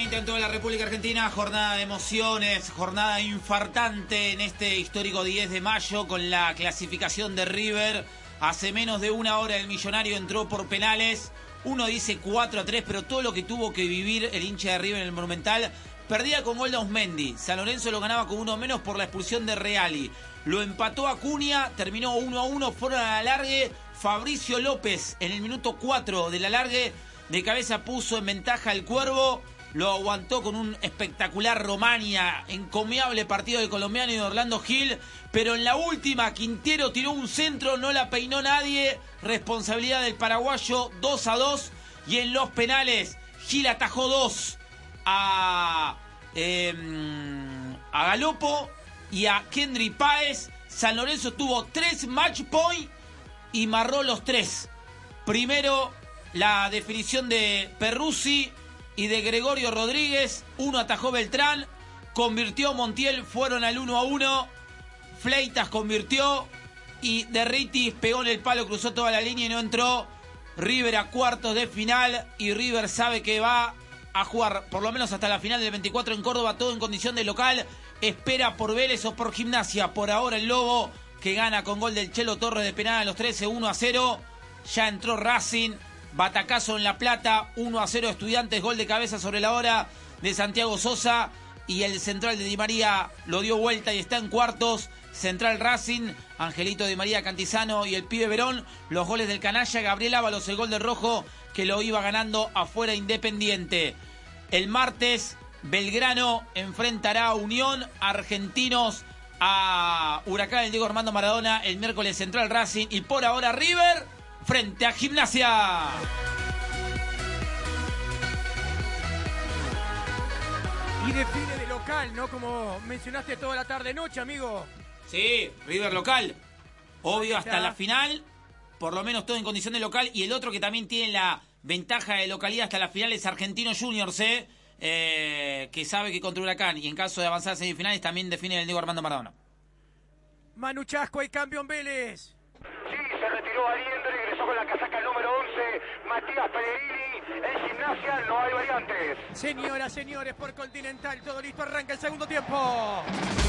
20 en toda la República Argentina, jornada de emociones, jornada infartante en este histórico 10 de mayo con la clasificación de River. Hace menos de una hora el Millonario entró por penales. Uno dice 4-3, pero todo lo que tuvo que vivir el hincha de River en el Monumental. Perdía con gol de Ausmendi. San Lorenzo lo ganaba con uno menos por la expulsión de Reali. Lo empató Acuña, terminó 1-1, fueron a la alargue. Fabricio López en el minuto 4 del alargue de cabeza puso en ventaja al Cuervo. Lo aguantó con un espectacular Romania, encomiable partido del colombiano y de Orlando Gil. Pero en la última, Quintero tiró un centro, no la peinó nadie. Responsabilidad del paraguayo, 2-2. Y en los penales, Gil atajó 2 a Galopo y a Kendry Páez. San Lorenzo tuvo 3 match point y marró los 3. Primero, la definición de Perruzzi y de Gregorio Rodríguez. Uno atajó Beltrán, convirtió Montiel, fueron al 1-1. Fleitas convirtió y Derritis pegó en el palo, cruzó toda la línea y no entró. River a cuartos de final y River sabe que va a jugar por lo menos hasta la final del 24 en Córdoba, todo en condición de local. Espera por Vélez o por Gimnasia. Por ahora el Lobo, que gana con gol del Chelo Torres de penal a los 13, 1-0. Ya entró Racing, batacazo en La Plata, 1-0 Estudiantes, gol de cabeza sobre la hora de Santiago Sosa. Y el central de Di María lo dio vuelta y está en cuartos. Central Racing, Angelito Di María Cantizano y el pibe Verón. Los goles del canalla, Gabriel Ábalos, el gol de Rojo, que lo iba ganando afuera Independiente. El martes, Belgrano enfrentará a Unión, Argentinos a Huracán, el Diego Armando Maradona. El miércoles, Central Racing. Y por ahora, River frente a Gimnasia. Y define de local, ¿no? Como mencionaste toda la tarde-noche, amigo. Sí, River local. Obvio, hasta la final, por lo menos todo en condición de local. Y el otro que también tiene la ventaja de localidad hasta la final es Argentinos Juniors, que sabe que contra Huracán y en caso de avanzar a semifinales también define el Diego Armando Maradona. Manu Chasco, hay cambio en Vélez. Sí, se retiró Aliendro y ingresó con la casaca el número 11, Matías Pellegrini. En Gimnasia no hay variantes. Señoras, señores, por Continental, todo listo, arranca el segundo tiempo.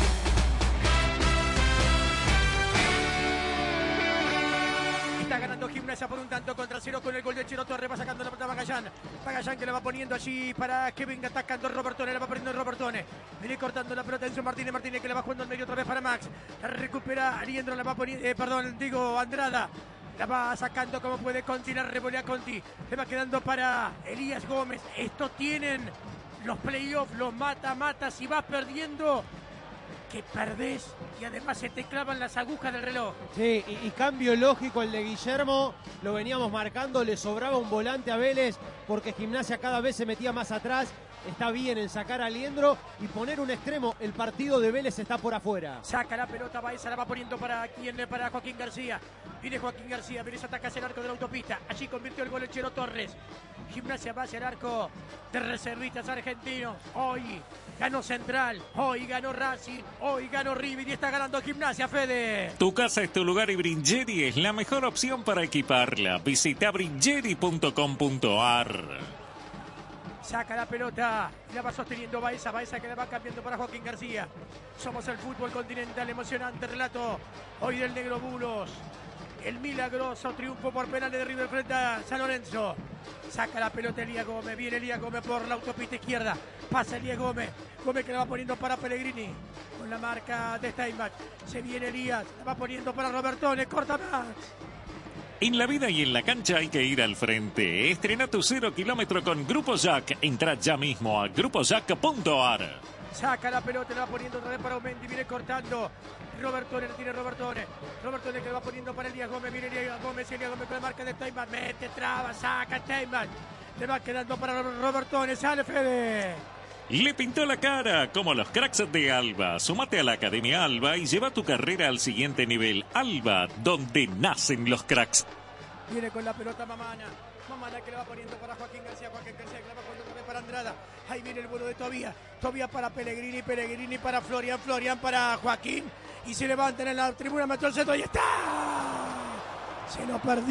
Está ganando Gimnasia por un tanto contra 0 con el gol de Chelo Torres. Va sacando la pelota Magallán. Magallán que la va poniendo allí para que venga atacando Robertone. La va poniendo Robertone. Viene cortando la pelota Enzo Martínez. Martínez que la va jugando al medio otra vez para Max. La recupera Aliendro. La va poniendo, Andrada. La va sacando como puede Conti. La revolea Conti. Le va quedando para Elías Gómez. Estos tienen los playoffs, los mata-mata. Si vas perdiendo, que perdés y además se te clavan las agujas del reloj. Sí, y cambio lógico el de Guillermo, lo veníamos marcando, le sobraba un volante a Vélez porque Gimnasia cada vez se metía más atrás. Está bien en sacar a Aliendro y poner un extremo. El partido de Vélez está por afuera. Saca la pelota, Baeza la va poniendo para Joaquín García. Viene Joaquín García, Vélez ataca hacia el arco de la autopista. Allí convirtió el gol el Chelo Torres. Gimnasia va hacia el arco de reservistas argentinos. Hoy ganó Central, hoy ganó Racing, hoy ganó River y está ganando Gimnasia, Fede. Tu casa es tu lugar y Bringeri es la mejor opción para equiparla. Visita bringeri.com.ar. Saca la pelota, la va sosteniendo Baeza que la va cambiando para Joaquín García. Somos el fútbol continental, emocionante relato hoy del Negro Bulos. El milagroso triunfo por penales de River frente a San Lorenzo. Saca la pelota Elías Gómez, viene Elías Gómez por la autopista izquierda. Pasa Elías Gómez, Gómez que la va poniendo para Pellegrini. Con la marca de Steinbach. Se viene Elías, la va poniendo para Robertone, corta Max. En la vida y en la cancha hay que ir al frente. Estrena tu 0 kilómetro con Grupo Jack. Entra ya mismo a grupojack.ar. Saca la pelota, la va poniendo otra vez para Aumendi, viene cortando. Robertone, la tiene Robertone. Robertone que la va poniendo para Elías Gómez, viene Elías Gómez con la marca de Steinbach. Mete, traba, saca Steinbach. Le va quedando para Robertone, sale Fede. Le pintó la cara como los cracks de Alba. Sumate a la Academia Alba y lleva tu carrera al siguiente nivel. Alba, donde nacen los cracks. Viene con la pelota Mamana que la va poniendo para Joaquín García que la va poniendo para Andrada. Ahí viene el vuelo de Tobías para Pellegrini para Florian para Joaquín. Y se levantan en la tribuna, metió el centro y está. Se lo perdió.